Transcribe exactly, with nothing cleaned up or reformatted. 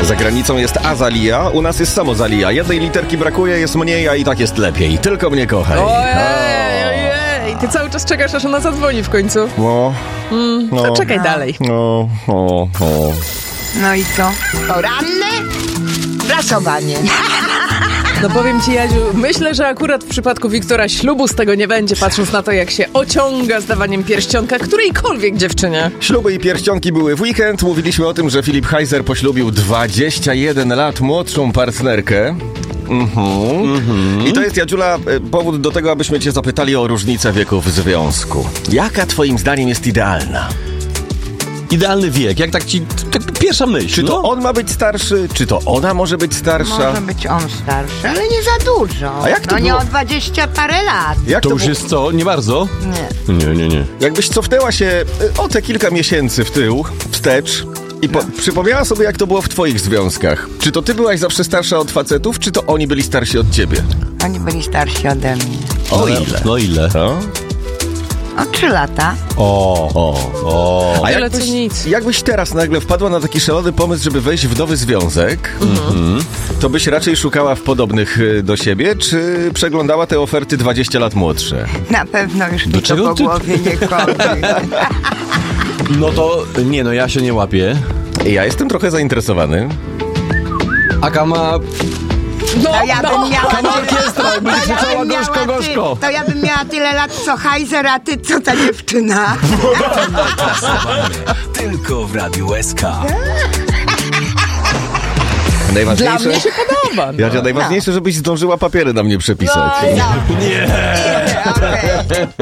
Za granicą jest Azalia, u nas jest Samozalia. Jednej literki brakuje, jest mniej, a i tak jest lepiej. Tylko mnie kochaj. Ojej, ojej. Ty cały czas czekasz, aż ona zadzwoni w końcu. No, Mm, no, to czekaj dalej. No, no, no. No i co? Poranne prasowanie. No powiem ci, Jadziu, myślę, że akurat w przypadku Wiktora ślubu z tego nie będzie, patrząc na to, jak się ociąga z dawaniem pierścionka którejkolwiek dziewczynie. Śluby i pierścionki były w weekend. Mówiliśmy o tym, że Filip Heiser poślubił dwadzieścia jeden lat młodszą partnerkę. Mhm. Mm-hmm. I to jest, Jadziula, powód do tego, abyśmy cię zapytali o różnicę wieków w związku. Jaka twoim zdaniem jest idealna? Idealny wiek, jak tak ci... Tak pierwsza myśl. Czy to no? on ma być starszy, czy to ona może być starsza? Może być on starszy, ale nie za dużo. A jak to no nie było? o dwadzieścia parę lat. Jak To to już było? jest co? Nie bardzo? Nie. Nie, nie, nie. Jakbyś cofnęła się y, o te kilka miesięcy w tył, wstecz i po- przypomniała sobie, jak to było w twoich związkach. Czy to ty byłaś zawsze starsza od facetów, czy to oni byli starsi od ciebie? Oni byli starsi ode mnie. O No, ile? No ile? No? O trzy lata. O, o, o. A Tyle, jakbyś, co nic. jakbyś teraz nagle wpadła na taki szalony pomysł, żeby wejść w nowy związek, mhm. to byś raczej szukała w podobnych y, do siebie, czy przeglądała te oferty dwadzieścia lat młodsze? Na pewno już mi to czego po ty- głowie nie chodzi. No to... Nie, no ja się nie łapię. Ja jestem trochę zainteresowany. Aka ma... No, To ja no. bym miała... orkiestra i będzie to ja krzyczała bym miała gorzko, ty- gorzko. To ja bym miała tyle lat co Heiser, a ty co ta dziewczyna? Tylko w Radiu S K. Dla Najważniejsze, mnie się podoba. No. Jadzia, najważniejsze, żebyś zdążyła papiery na mnie przepisać. No, no. Nie. Okej.